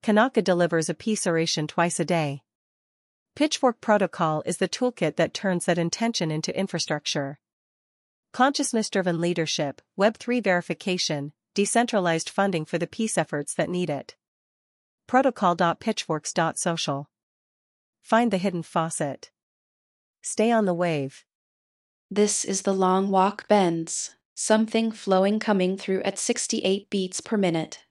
Kanaka delivers a peace oration twice a day. Pitchfork Protocol is the toolkit that turns that intention into infrastructure. Consciousness-driven leadership, Web3 verification, decentralized funding for the peace efforts that need it. Protocol.pitchforks.social. Find the hidden faucet. Stay on the wave. This is the Long Walk Bends, something flowing coming through at 68 beats per minute.